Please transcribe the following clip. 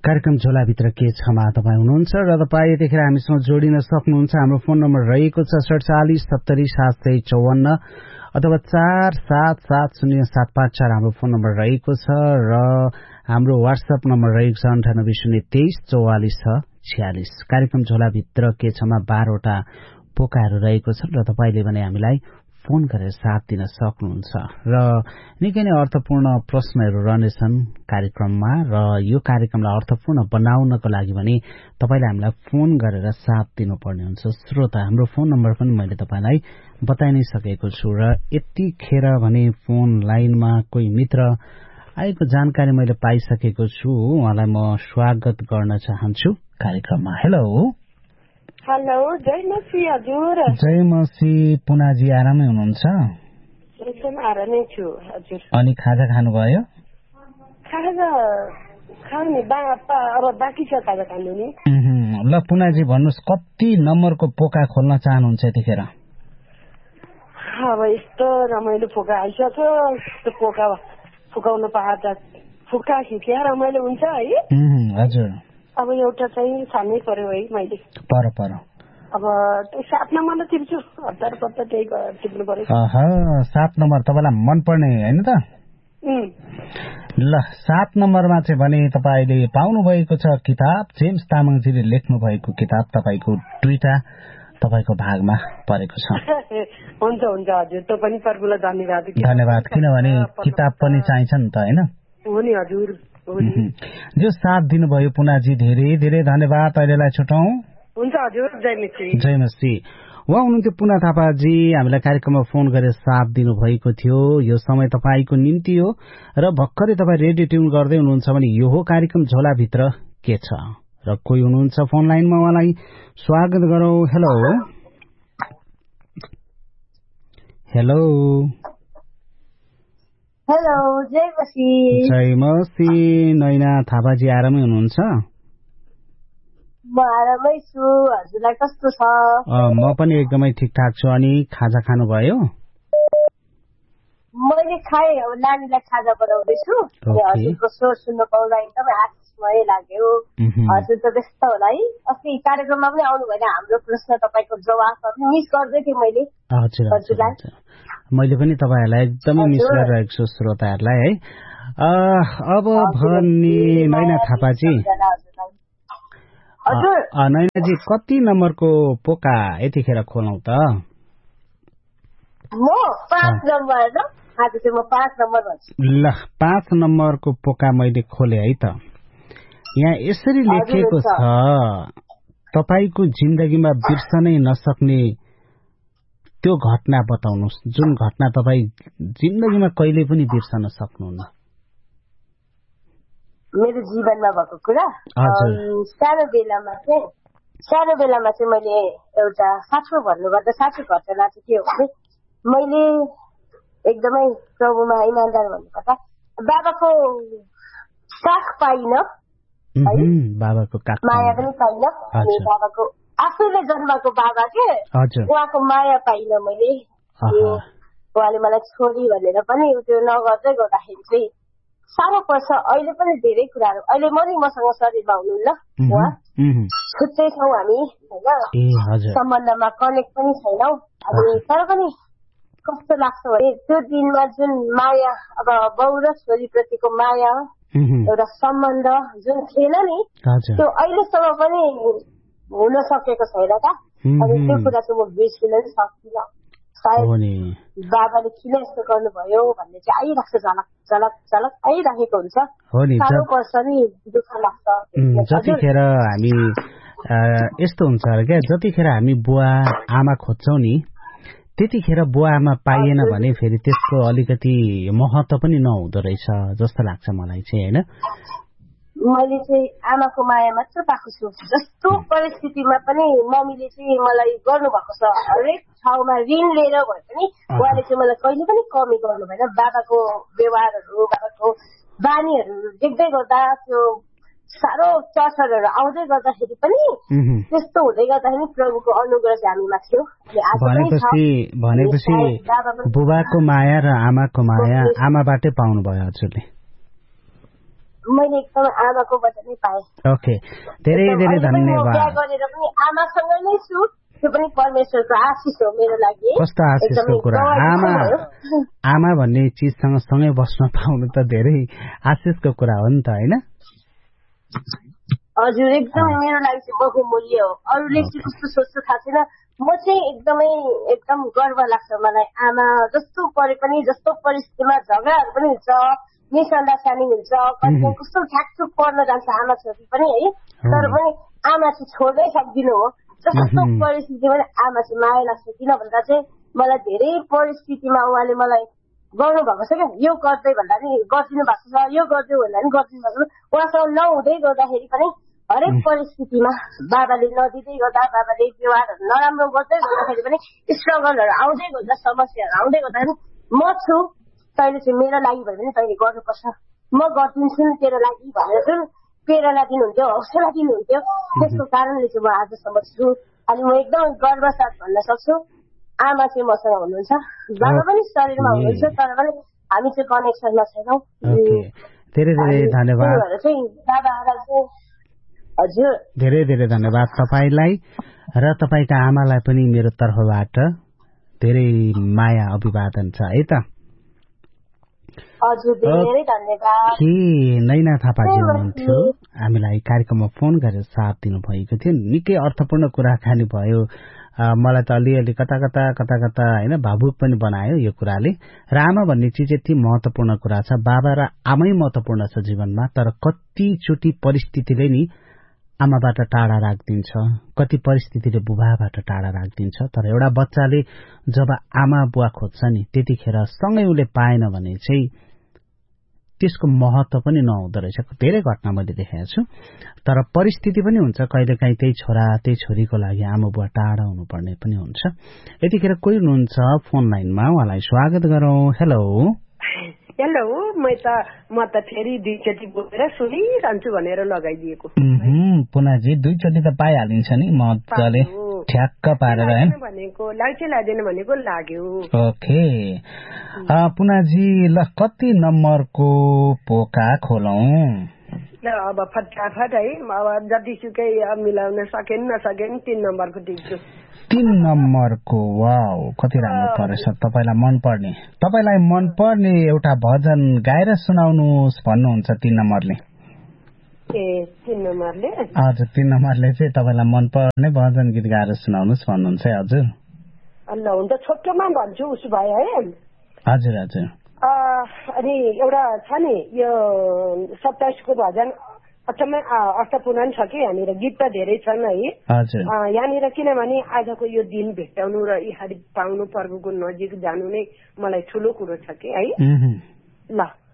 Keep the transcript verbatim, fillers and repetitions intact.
कार्यक्रम झोलाभित्र के छमा तपाईँ हुनुहुन्छ र तपाईँ यतिखेर हामीसँग जोडिन सक्नुहुन्छ। हाम्रो फोन नम्बर रहेको छ सडचालिस सत्तरी सात सय चौवन्न अथवा चार सात सात शून्य सात पाँच चार हाम्रो फोन नम्बर रहेको छ र हाम्रो वाट्सएप नम्बर रहेको छ अन्ठानब्बे शून्य तेइस चौवालिस छ छ्यालिस। कार्यक्रम झोलाभित्र के छमा बाह्रवटा पोकाहरू रहेको छ र तपाईँले भने हामीलाई फोन गरेर साथ दिन सक्नुहुन्छ र निकै नै अर्थपूर्ण प्रश्नहरू रहनेछन् कार्यक्रममा र यो कार्यक्रमलाई अर्थपूर्ण बनाउनको लागि भने तपाईँले हामीलाई फोन गरेर साथ दिनुपर्ने हुन्छ। श्रोता, हाम्रो फोन नम्बर पनि मैले तपाईँलाई बताइ नै सकेको छु र यतिखेर भने फोन लाइनमा कोही मित्र आएको जानकारी मैले पाइसकेको छु। उहाँलाई म स्वागत गर्न चाहन्छु कार्यक्रममा। हेलो हेलो, जय मसी हजुर। जय मसी, पुनाजी आरामै हुनुहुन्छ? एकदम आरामै छु हजुर। अनि खाजा खानुभयो? खाजा खाने अब बाँकी छ खाजा खानु नि। ल पुनाजी भन्नुहोस्, कति नम्बरको पोका खोल्न चाहनुहुन्छ यतिखेर? अब यस्तो रमाइलो पोका आइसक्यो, यस्तो पोका फुकाउन पाउँदा फुका खिच्या रमाइलो हुन्छ है। हजुर। अब एउटा चाहिँ छान्नै पर्यो है मैले। पर पर अब सात नम्बर टिप्छु, हतार पत्ता त्यही टिप्नु पर्यो। सात नम्बर तपाईँलाई मनपर्ने होइन त? ल, सात नम्बरमा चाहिँ भने तपाईँले पाउनु भएको छ किताब, जेम्स तामाङजीले लेख्नु भएको किताब तपाईँको दुईटा तपाईँको भागमा परेको छ। हुन्छ हुन्छ हजुर, त्यो पनि फर्मुला धन्यवाद। धन्यवाद, किनभने किताब पनि चाहिन्छ नि त, होइन? हो नि हजुर। जो साथ दिनुभयो पुनाजी, धेरै धेरै धन्यवाद। अहिलेलाई छुटौं। हुन्छ हजुर, जय मसी। जय मसी। उहाँ हुनुहुन्थ्यो पुना थापाजी, हामीलाई कार्यक्रममा फोन गरेर साथ दिनुभएको थियो। यो समय तपाईँको निम्ति हो र भर्खरै तपाईँ रेडियो ट्युन गर्दै हुनुहुन्छ भने यो हो कार्यक्रम झोलाभित्र के छ र कोही हुनुहुन्छ फोन लाइनमा, उहाँलाई स्वागत गरौँ। हेलो हेलो हेलो, जय मसी। जय मसी। नैना थापाजी आरामै हुनुहुन्छ? म आरामै छु, हजुरलाई कस्तो छ? म पनि एकदमै ठिकठाक छु। अनि खाजा खानुभयो? मैले खाएँ, अब नानीलाई खाजा बनाउँदैछु। हजुरको स्वर सुन्न पाउँदा एकदमै आशिषमय लाग्यो। हजुर त व्यस्त होला है, अस्ति कार्यक्रममा पनि आउनु भएन। हाम्रो प्रश्न तपाईँको जवाफहरू मिस गर्दै थिएँ मैले हजुरलाई। मैले पनि तपाईँहरूलाई एकदमै मिस गरिरहेको छु श्रोताहरूलाई है। अब भन्ने नैना थापाजी, नैनाजी कति नम्बरको पोका यतिखेर खोलौँ त? म पाँच नम्बर। आज चाहिँ म पाँच नम्बर भन्छु। ल, पाँच नम्बरको पोका मैले खोले है त। यहाँ यसरी लेखेको छ, तपाईँको जिन्दगीमा बिर्सनै नसक्ने त्यो घटना बताउनुहोस्, जुन घटना तपाईँ जिन्दगीमा कहिले पनि बिर्सन सक्नुहुन्न। मेरो जीवनमा भएको कुरा? सानो बेलामा चाहिँ सानो बेलामा चाहिँ मैले एउटा साँचो भन्नुपर्दा साँचो घटना चाहिँ के हो भने, मैले एकदमै प्रभुमा इमान्दार भन्नुपर्दा बाबाको काख पाइन, बाबाको काख माया पनि पाइन। अनि बाबाको आफैले जन्माको बाबा के उहाँको माया पाइन मैले। उहाँले मलाई छोडी भनेर पनि त्यो नगर्दै गर्दाखेरि चाहिँ साह्रो पर्छ। अहिले पनि धेरै कुराहरू, अहिले म नि मसँग शरीरमा हुनुहुन्न, उहाँ छुट्टै छौँ हामी होइन, सम्बन्धमा कनेक्ट पनि छैनौँ। अनि तर पनि कस्तो लाग्छ भने त्यो दिनमा जुन माया, अब बाउ र छोरीप्रतिको माया, एउटा सम्बन्ध जुन थिएन नि, त्यो अहिलेसम्म पनि हुन सकेको छैन त। अनि त्यो कुरा चाहिँ म बिर्सिन नि सक्दिनँ। सायद बाबाले किन यस्तो गर्नुभयो भन्ने चाहिँ आइरहेको छ, झलक झलक झलक आइराखेको हुन्छ। साह्रो पर्छ नि, दुःख लाग्छ। जतिखेर हामी यस्तो हुन्छ क्या, जतिखेर हामी बुवा आमा खोज्छौँ नि, त्यतिखेर बुवा आमा पाइएन भने फेरि त्यसको अलिकति महत्त्व पनि नहुँदो रहेछ जस्तो लाग्छ मलाई चाहिँ, होइन? मैले चाहिँ आमाको माया मात्र पाएको छु। जस्तो परिस्थितिमा पनि मम्मीले चाहिँ मलाई गर्नुभएको छ, हरेक ठाउँमा ऋण लिएर भए पनि उहाँले चाहिँ मलाई कहिले पनि कमी गर्नु भएन। बाबाको व्यवहारहरू, बाबाको बानीहरू देख्दै गर्दा, त्यो साह्रो चर्चरहरू आउँदै गर्दाखेरि पनि त्यस्तो हुँदै गर्दाखेरि प्रभुको अनुग्रह चाहिँ हामीमा थियो। भनेपछि भनेपछि बुबाको माया र आमाको माया आमाबाटै पाउनु भयो हजुरले? मैले एकदम आमाको वचन नै पाएँ। ओके, धेरै धेरै धन्यवाद। गरेर पनि आमासँग नै छु, त्यो पनि परमेश्वरको आशिष हो मेरो लागि। कस्तो आशिषको कुरा, आमा आमा भन्ने चिजसँग सँगै बस्न पाउनु त धेरै आशिषको कुरा हो नि त, होइन? हजुर, एकदमै मेरो लागि चाहिँ बहुमूल्य हो। अरूले चाहिँ कस्तो सोच्छ थाहा छैन, म चाहिँ एकदमै एकदम गर्व लाग्छ मलाई। आमा जस्तो परे पनि, जस्तो परिस्थितिमा झगडाहरू पनि हुन्छ, मिसअन्डरस्ट्यान्डिङ हुन्छ, कहिले कस्तो ठ्याकठुक पर्न जान्छ आमा छोरी पनि है, तर पनि आमा चाहिँ छोड्नै सक्दिनँ हो। जस्तो परिस्थितिमा पनि आमा चाहिँ माया लाग्छ। किन भन्दा चाहिँ मलाई धेरै परिस्थितिमा उहाँले मलाई गर्नुभएको छ क्या, यो गर्दै भन्दा पनि गरिदिनु भएको छ, यो गरिदियो भन्दा पनि गरिदिनु भएको छ। उहाँसँग नहुँदै गर्दाखेरि पनि हरेक परिस्थितिमा बाबाले नदिँदै गर्दा, बाबाले व्यवहारहरू नराम्रो गर्दै गर्दाखेरि पनि स्ट्रगलहरू आउँदै गर्दा, समस्याहरू आउँदै गर्दाखेरि म छु, तैँले चाहिँ मेरो लागि भयो भने तैँले गर्नुपर्छ, म गरिदिन्छु नि तेरो लागि भनेर जुन प्रेरणा दिनुहुन्थ्यो, हौसला दिनुहुन्थ्यो, त्यसको कारणले चाहिँ म आजसम्म छु। अनि म एकदम गर्वसाथ भन्न सक्छु आमा चाहिँ मसँग हुनुहुन्छ। बाबा पनि शरीरमा हुनुहुन्छ, तर पनि हामी चाहिँ कनेक्सनमा छैनौँ। धेरै धेरै धन्यवाद। बाबा चाहिँ हजुर, धेरै धेरै धन्यवाद तपाईँलाई र तपाईँका आमालाई पनि मेरो तर्फबाट धेरै माया अभिवादन छ है त। हजुर, धेरै धन्यवाद। के नैना थापाजी हुनुहुन्थ्यो, हामीलाई कार्यक्रममा फोन गरेर साथ दिनुभएको थियो। निकै अर्थपूर्ण कुराकानी भयो, मलाई त अलिअलि कता कता कता कता होइन भावुक पनि बनायो यो कुराले। र आमा भन्ने चिज यति महत्वपूर्ण कुरा छ, बाबा र आमै महत्वपूर्ण छ जीवनमा, तर कतिचोटि परिस्थितिले नि आमाबाट टाढा राखिदिन्छ, कति परिस्थितिले बुबाबाट टाढा राखिदिन्छ। तर एउटा बच्चाले जब आमा बुवा खोज्छ नि त्यतिखेर सँगै उसले पाएन भने चाहिँ त्यसको महत्व पनि नहुँदो रहेछ। धेरै घटना मैले देखेको छु। तर परिस्थिति पनि हुन्छ कहिलेकाहीँ त्यही छोरा त्यही छोरीको लागि आमा बुवा टाढा हुनुपर्ने पनि हुन्छ। यतिखेर कोही हुनुहुन्छ फोन लाइनमा, उहाँलाई स्वागत गरौँ। हेलो हेलो, म त म त फेरि दुईचोटि बोलेर सुनिरहन्छु भनेर लगाइदिएको। पुनाजी दुईचोटि त पाइहालिन्छ नि मजाले ठ्याक्क पारेर हैन भनेको, लाग्छ लाग्दैन भनेको लाग्यो। ओके पुनाजी, ल कति नम्बरको पोका खोलौं? ल अब फटाफट है, अब जतिसुकै मिलाउन सकेन नसकेन तीन नम्बरको टिप्छु। तीन नम्बरको, वाउ कति राम्रो परेछ तपाईलाई मन पर्ने। तपाईलाई मन पर्ने एउटा भजन गाएर सुनाउनुहोस् भन्नुहुन्छ तीन नम्बरले। ए तीन नम्बरले? हजुर, तीन नम्बरले चाहिँ तपाईँलाई मन पर्ने भजन गीत गाएर सुनाउनुहोस् भन्नुहुन्छ है। हजुर ल हुन्छ, छोटोमा भन्छु उसो भए है। हजुर हजुर। अनि एउटा छ नि यो सत्ताइसको भजन अचम्मै अर्थपूर्ण छ कि, यहाँनिर गीत त धेरै छन् है। यहाँनिर किनभने आजको यो दिन भेट्टाउनु र यहाँनिर पाउनु, प्रभुको नजिक जानु नै मलाई ठुलो कुरो छ कि है। ल